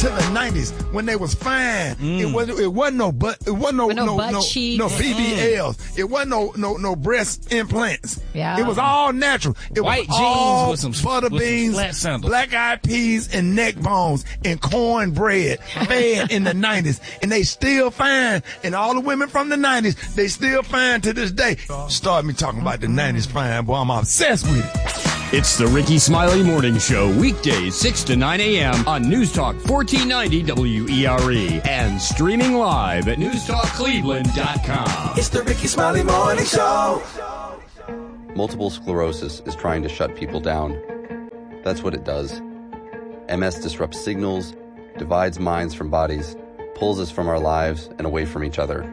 to the 90s when they was fine. It wasn't no BBLs. It wasn't no breast implants. Yeah. It was all natural. It White was jeans all with some butter with some beans, flat sandals. black-eyed peas, and neck bones and cornbread fed in the 90s. And they still fine. And all the women from the 90s, they still fine to this day. Start me talking about the 90s fine, boy. I'm obsessed with it. It's the Ricky Smiley Morning Show, weekdays 6 to 9 a.m. on News Talk 1490 WERE and streaming live at newstalkcleveland.com. It's the Ricky Smiley Morning Show. Multiple sclerosis is trying to shut people down. That's what it does. MS disrupts signals, divides minds from bodies, pulls us from our lives and away from each other.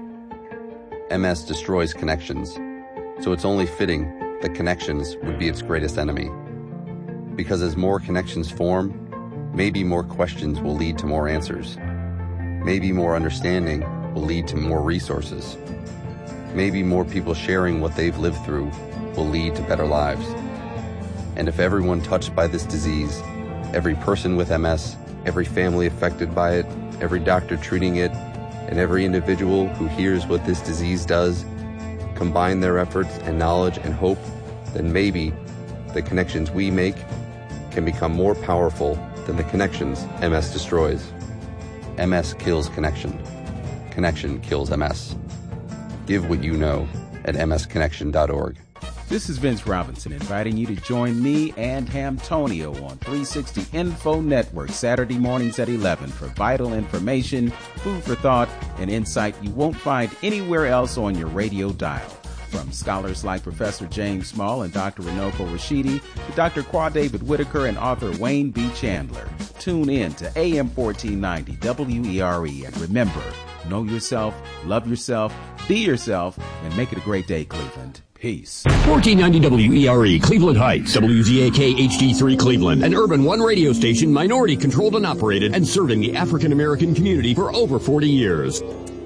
MS destroys connections, so it's only fitting that connections would be its greatest enemy. Because as more connections form, maybe more questions will lead to more answers. Maybe more understanding will lead to more resources. Maybe more people sharing what they've lived through will lead to better lives. And if everyone touched by this disease, every person with MS, every family affected by it, every doctor treating it, and every individual who hears what this disease does, combine their efforts and knowledge and hope, then maybe the connections we make can become more powerful than the connections MS destroys. MS kills connection. Connection kills MS. Give what you know at msconnection.org. This is Vince Robinson inviting you to join me and Hamtonio on 360 Info Network Saturday mornings at 11 for vital information, food for thought, and insight you won't find anywhere else on your radio dial. From scholars like Professor James Small and Dr. Runoko Rashidi to Dr. Qua David Whitaker and author Wayne B. Chandler. Tune in to AM 1490 WERE and remember, know yourself, love yourself, be yourself, and make it a great day, Cleveland. Peace. 1490 WERE, Cleveland Heights, WZAK HD3 Cleveland, an Urban One radio station, minority controlled and operated, and serving the African American community for over 40 years.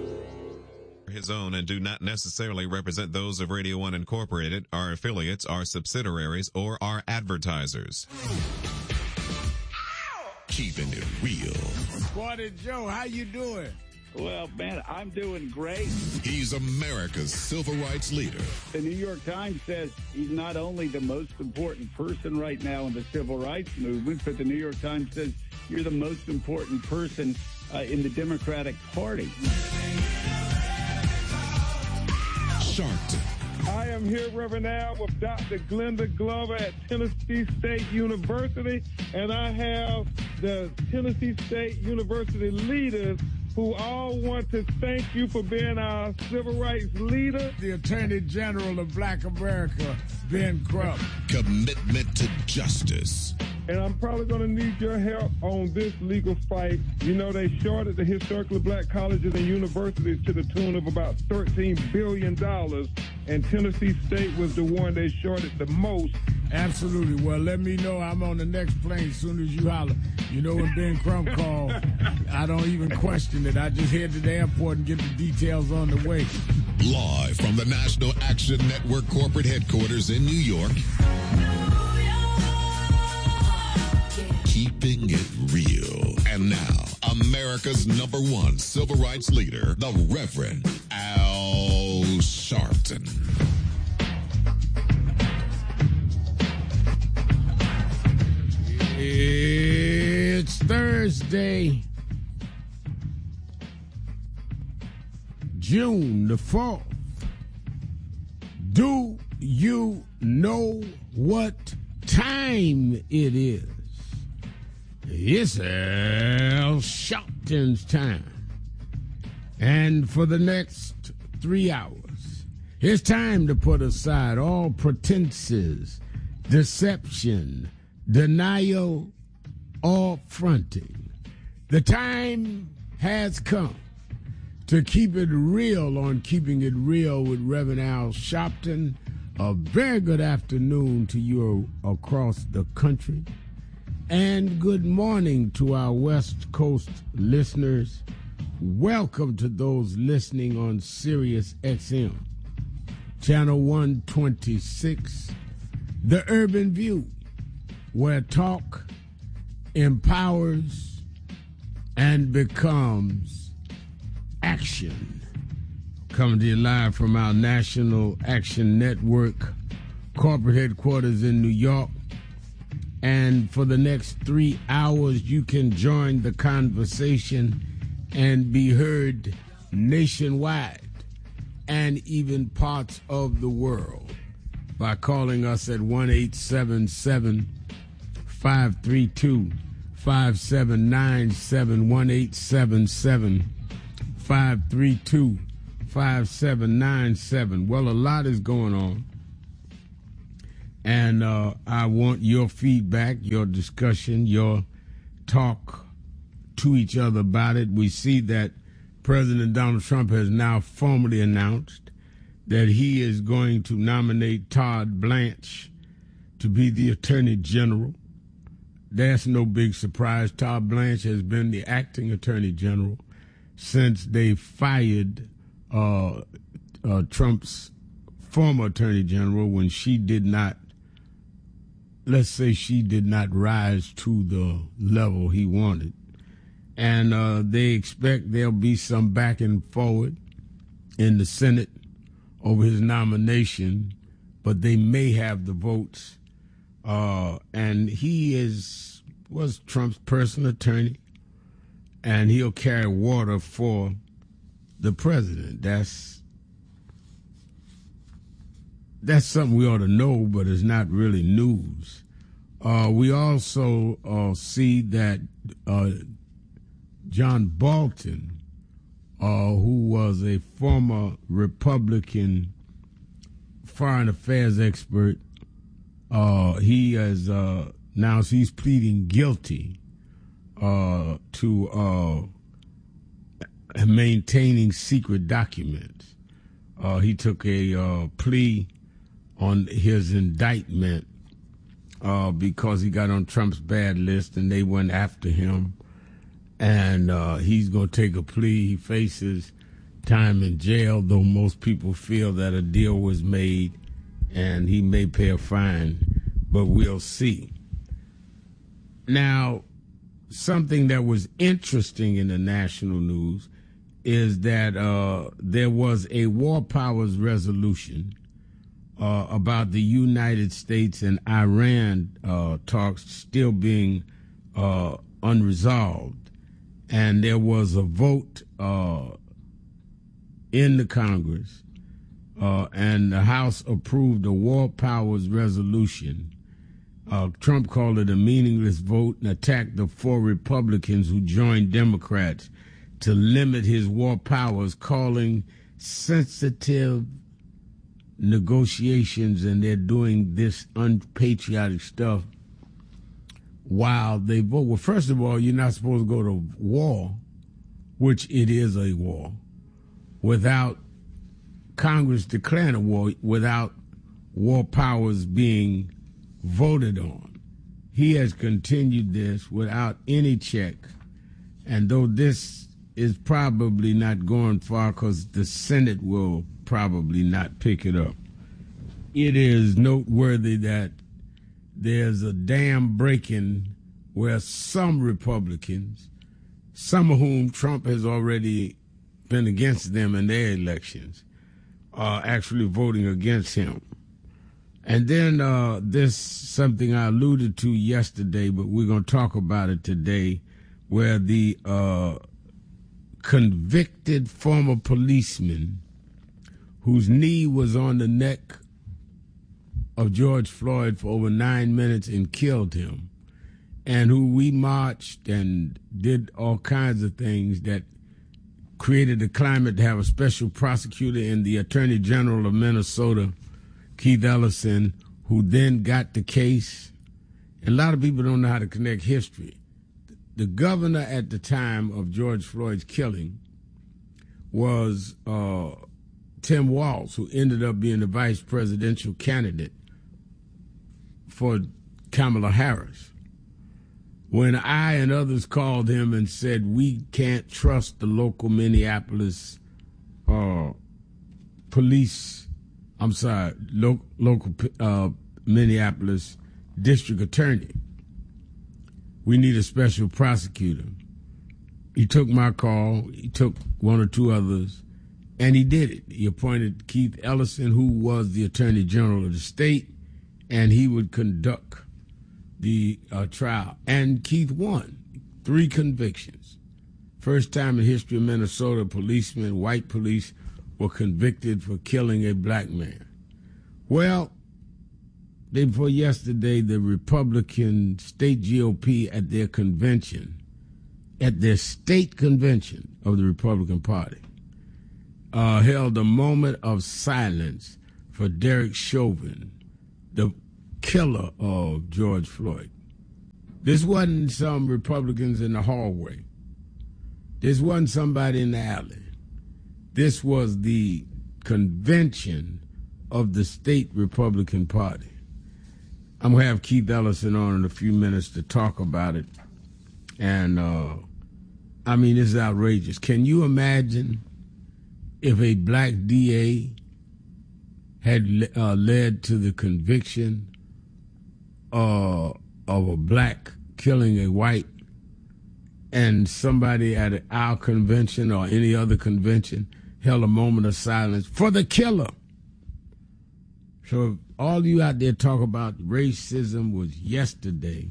His own and do not necessarily represent those of Radio One Incorporated, our affiliates, our subsidiaries, or our advertisers. Keeping it real. Squatty Joe, how you doing? Well, man, I'm doing great. He's America's civil rights leader. The New York Times says he's not only the most important person right now in the civil rights movement, but the New York Times says you're the most important person in the Democratic Party. Sharpton. I am here, Reverend Al, with Dr. Glenda Glover at Tennessee State University, and I have the Tennessee State University leaders who all want to thank you for being our civil rights leader. The Attorney General of Black America, Ben Crump. Commitment to justice. And I'm probably going to need your help on this legal fight. You know, they shorted the historically black colleges and universities to the tune of about $13 billion, and Tennessee State was the one they shorted the most. Absolutely. Well, let me know. I'm on the next plane as soon as you holler. You know, when Ben Crump called, I don't even question it. I just head to the airport and get the details on the way. Live from the National Action Network corporate headquarters in New York. Keeping it real. And now, America's #1 civil rights leader, the Reverend Al Sharpton. It's Thursday, June the 4th. Do you know what time it is? It's Al Sharpton's time. And for the next 3 hours, it's time to put aside all pretenses, deception, denial, or fronting. The time has come to keep it real on Keeping It Real with Reverend Al Sharpton. A very good afternoon to you across the country. And good morning to our West Coast listeners. Welcome to those listening on Sirius XM, Channel 126, The Urban View, where talk empowers, and becomes action. Coming to you live from our National Action Network corporate headquarters in New York. And for the next 3 hours, you can join the conversation and be heard nationwide and even parts of the world by calling us at 1-877-532-5797, 1-877-532-5797. Well, a lot is going on. And I want your feedback, your discussion, your talk to each other about it. We see that President Donald Trump has now formally announced that he is going to nominate Todd Blanche to be the Attorney General. That's no big surprise. Todd Blanche has been the acting Attorney General since they fired Trump's former Attorney General when she did not, let's say she did not rise to the level he wanted. And they expect there'll be some back and forward in the Senate over his nomination, but they may have the votes. And he was Trump's personal attorney, and he'll carry water for the president. That's something we ought to know, but it's not really news. We also see that John Bolton, who was a former Republican foreign affairs expert, he has announced he's pleading guilty to maintaining secret documents. He took a plea on his indictment because he got on Trump's bad list and they went after him. And he's going to take a plea. He faces time in jail, though most people feel that a deal was made and he may pay a fine, but we'll see. Now, something that was interesting in the national news is that there was a war powers resolution about the United States and Iran talks still being unresolved. And there was a vote in the Congress, and the House approved a war powers resolution. Trump called it a meaningless vote and attacked the 4 Republicans who joined Democrats to limit his war powers, calling sensitive negotiations, and they're doing this unpatriotic stuff while they vote. Well, first of all, you're not supposed to go to war, which it is a war, without Congress declaring a war, without war powers being voted on. He has continued this without any check, and though this is probably not going far because the Senate will probably not pick it up, it is noteworthy that there's a dam breaking where some Republicans, some of whom Trump has already been against them in their elections, are actually voting against him. And then this something I alluded to yesterday, but we're going to talk about it today, where the convicted former policeman whose knee was on the neck of George Floyd for over 9 minutes and killed him, and who we marched and did all kinds of things that created a climate to have a special prosecutor in the Attorney General of Minnesota, Keith Ellison, who then got the case. And a lot of people don't know how to connect history. The governor at the time of George Floyd's killing was Tim Walz, who ended up being the vice presidential candidate for Kamala Harris. When I and others called him and said, we can't trust the local Minneapolis local Minneapolis district attorney. We need a special prosecutor. He took my call. He took one or two others, and he did it. He appointed Keith Ellison, who was the Attorney General of the state, and he would conduct the trial. And Keith won 3 convictions. First time in history of Minnesota, policemen, white police, were convicted for killing a black man. Well, day before yesterday, the Republican state GOP at their convention, at their state convention of the Republican Party, held a moment of silence for Derek Chauvin, the killer of George Floyd. This wasn't some Republicans in the hallway. This wasn't somebody in the alley. This was the convention of the state Republican Party. I'm going to have Keith Ellison on in a few minutes to talk about it. And, I mean, it's outrageous. Can you imagine if a black DA had led to the conviction of a black killing a white, and somebody at our convention or any other convention held a moment of silence for the killer? So if all you out there talk about racism was yesterday,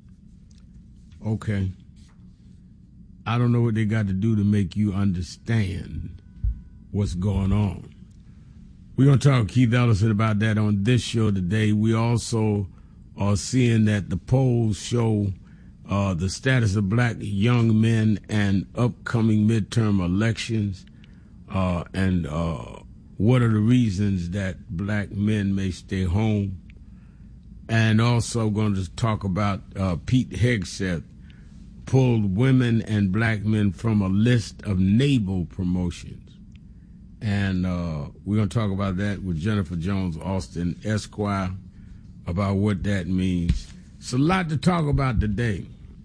okay, I don't know what they got to do to make you understand what's going on. We're going to talk to Keith Ellison about that on this show today. We also are seeing that the polls show the status of black young men and upcoming midterm elections, and what are the reasons that black men may stay home. And also going to talk about Pete Hegseth pulled women and black men from a list of naval promotions. And we're going to talk about that with Jennifer Jones Austin, Esquire, about what that means. It's a lot to talk about today.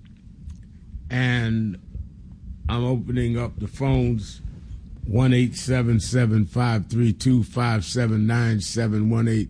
And I'm opening up the phones, 1-877-532-5797,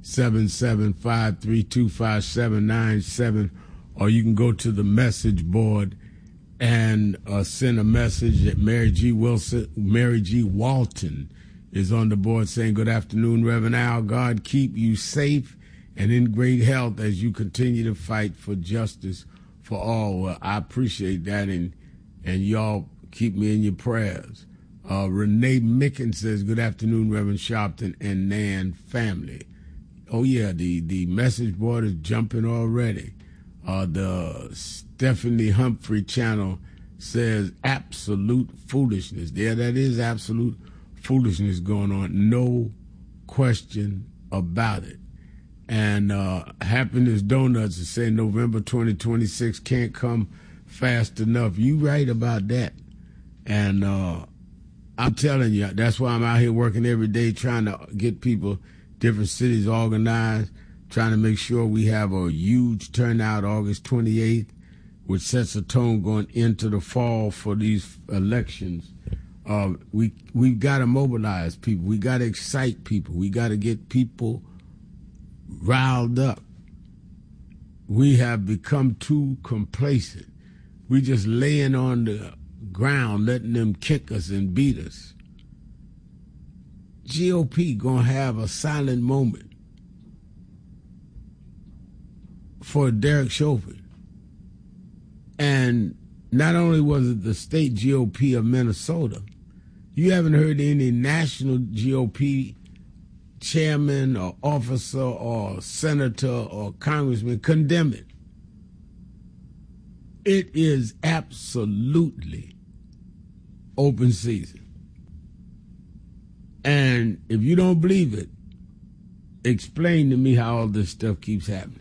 1-877-532-5797, or you can go to the message board and send a message that Mary G. Walton is on the board saying, "Good afternoon, Reverend Al. God keep you safe and in great health as you continue to fight for justice for all." Well, I appreciate that, and y'all keep me in your prayers. Renee Mickens says, "Good afternoon, Reverend Sharpton and Nan family." Oh, yeah, the message board is jumping already. The Stephanie Humphrey channel says absolute foolishness. Yeah, that is absolute foolishness going on. No question about it. And Happiness Donuts is saying November 2026 can't come fast enough. You right about that. And I'm telling you, that's why I'm out here working every day trying to get people, different cities organized, trying to make sure we have a huge turnout August 28th, which sets a tone going into the fall for these elections. We've got to mobilize people. We got to excite people. We got to get people riled up. We have become too complacent. We just laying on the ground, letting them kick us and beat us. GOP gonna have a silent moment for Derek Chauvin. And not only was it the state GOP of Minnesota, you haven't heard any national GOP chairman or officer or senator or congressman condemn it. It is absolutely open season. And if you don't believe it, explain to me how all this stuff keeps happening.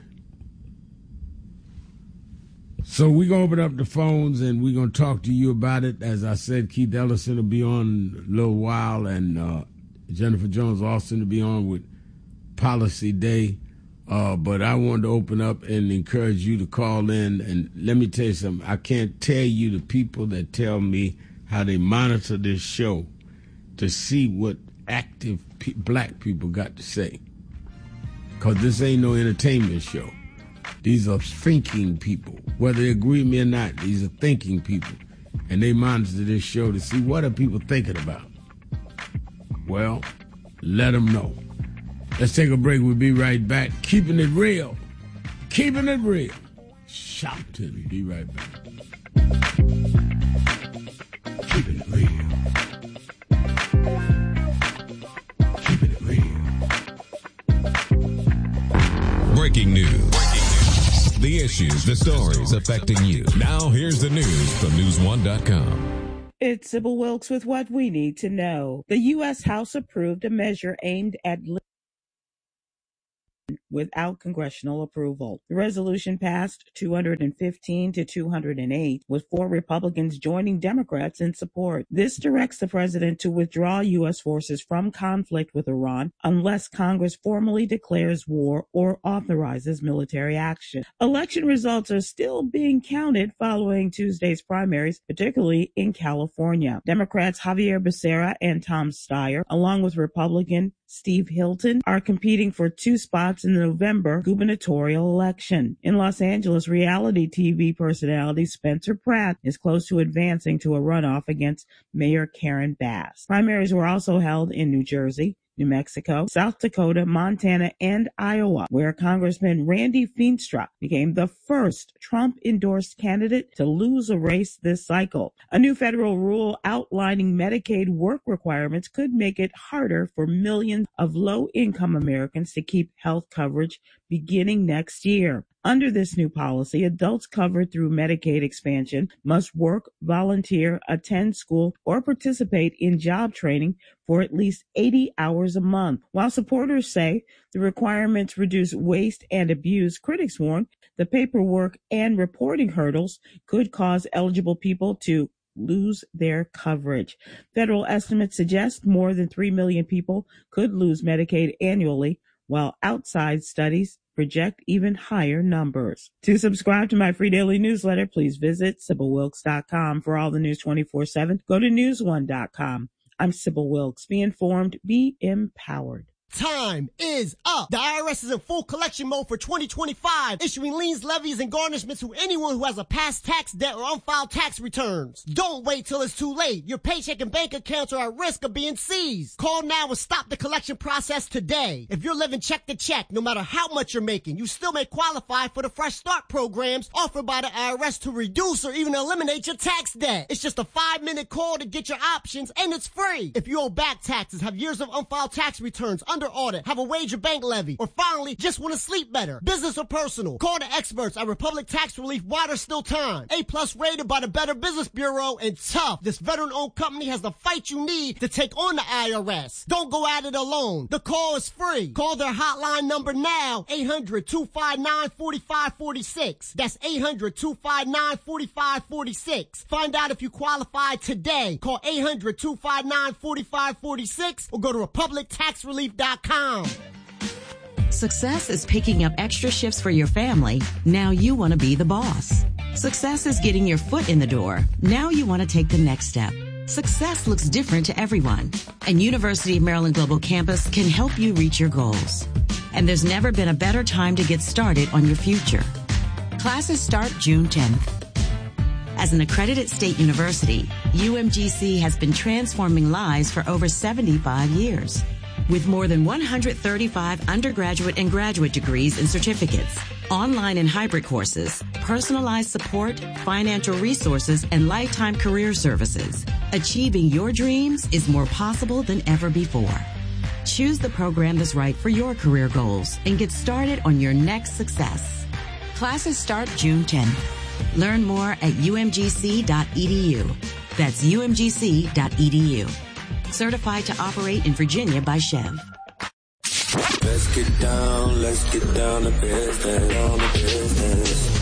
So we're going to open up the phones and we're going to talk to you about it. As I said, Keith Ellison will be on a little while, and Jennifer Jones Austin will be on with Policy Day. But I wanted to open up and encourage you to call in. And let me tell you something. I can't tell you the people that tell me how they monitor this show to see what active black people got to say. Because this ain't no entertainment show. These are thinking people. Whether they agree with me or not, these are thinking people. and they monitor this show to see what are people thinking about. Well, let them know. Let's take a break. We'll be right back. Keeping it real. Keeping it real. Shelton. Be right back. Keeping it real. Keeping it real. Breaking news. The issues, the stories affecting you. Now here's the news from News1.com. It's Sybil Wilkes with what we need to know. The U.S. House approved a measure aimed at without congressional approval. The resolution passed 215 to 208, with 4 Republicans joining Democrats in support. This directs the president to withdraw U.S. forces from conflict with Iran unless Congress formally declares war or authorizes military action. Election results are still being counted following Tuesday's primaries, particularly in California. Democrats Javier Becerra and Tom Steyer, along with Republican Steve Hilton, are competing for 2 spots in the November gubernatorial election. In Los Angeles, reality TV personality Spencer Pratt is close to advancing to a runoff against Mayor Karen Bass. Primaries were also held in New Jersey, New Mexico, South Dakota, Montana, and Iowa, where Congressman Randy Feenstra became the first Trump-endorsed candidate to lose a race this cycle. A new federal rule outlining Medicaid work requirements could make it harder for millions of low-income Americans to keep health coverage beginning next year. Under this new policy, adults covered through Medicaid expansion must work, volunteer, attend school, or participate in job training for at least 80 hours a month. While supporters say the requirements reduce waste and abuse, critics warn the paperwork and reporting hurdles could cause eligible people to lose their coverage. Federal estimates suggest more than 3 million people could lose Medicaid annually, while outside studies project even higher numbers. To subscribe to my free daily newsletter, please visit SybilWilkes.com. For all the news 24/7, go to News1.com. I'm Sybil Wilkes. Be informed, be empowered. Time is up. The IRS is in full collection mode for 2025, issuing liens, levies, and garnishments to anyone who has a past tax debt or unfiled tax returns. Don't wait till it's too late. Your paycheck and bank accounts are at risk of being seized. Call now and stop the collection process today. If you're living check to check, no matter how much you're making, you still may qualify for the Fresh Start programs offered by the IRS to reduce or even eliminate your tax debt. It's just a 5-minute call to get your options, and it's free. If you owe back taxes, have years of unfiled tax returns, under audit, have a wage or bank levy, or finally just want to sleep better, business or personal, call the experts at Republic Tax Relief while there's still time. A+ rated by the Better Business Bureau, and tough. This veteran-owned company has the fight you need to take on the IRS. Don't go at it alone. The call is free. Call their hotline number now, 800-259-4546. That's 800-259-4546. Find out if you qualify today. Call 800-259-4546 or go to republictaxrelief.com. Success is picking up extra shifts for your family. Now you want to be the boss. Success is getting your foot in the door. Now you want to take the next step. Success looks different to everyone, and University of Maryland Global Campus can help you reach your goals. And there's never been a better time to get started on your future. Classes start June 10th. As an accredited state university, UMGC has been transforming lives for over 75 years. With more than 135 undergraduate and graduate degrees and certificates, online and hybrid courses, personalized support, financial resources, and lifetime career services, achieving your dreams is more possible than ever before. Choose the program that's right for your career goals and get started on your next success. Classes start June 10th. Learn more at umgc.edu. That's umgc.edu. Certified to operate in Virginia by Chev. Let's get down to business.